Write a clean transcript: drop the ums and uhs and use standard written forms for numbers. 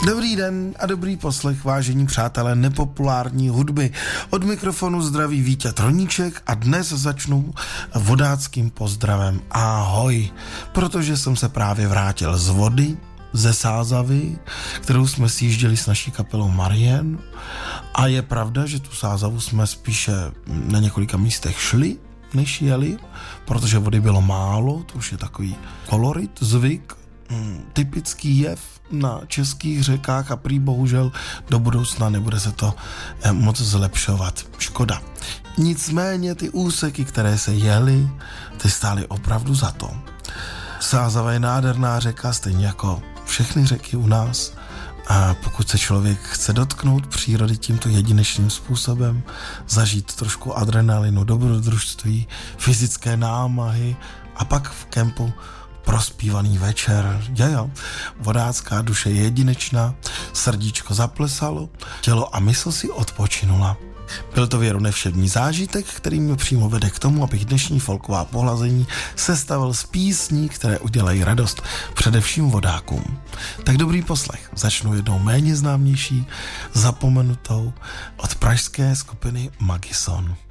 Dobrý den a dobrý poslech, vážení přátelé nepopulární hudby. Od mikrofonu zdraví Víťa Troníček a dnes začnu vodáckým pozdravem. Ahoj, protože jsem se právě vrátil z vody, ze Sázavy, kterou jsme sjížděli s naší kapelou Marien. A je pravda, že tu Sázavu jsme spíše na několika místech šli, než jeli, protože vody bylo málo, to už je takový kolorit, zvyk, typický jev na českých řekách a prý bohužel do budoucna nebude se to moc zlepšovat. Škoda. Nicméně ty úseky, které se jely, ty stály opravdu za to. Sázava je nádherná řeka, stejně jako všechny řeky u nás. A pokud se člověk chce dotknout přírody tímto jedinečným způsobem, zažít trošku adrenalinu, dobrodružství, fyzické námahy a pak v kempu prospívaný večer. Jo, vodácká duše je jedinečná, srdíčko zaplesalo, tělo a mysl si odpočinula. Byl to věru nevšední zážitek, který mě přímo vede k tomu, abych dnešní folková pohlazení sestavil z písní, které udělají radost především vodákům. Tak dobrý poslech. Začnu jednou méně známější, zapomenutou od pražské skupiny Magison.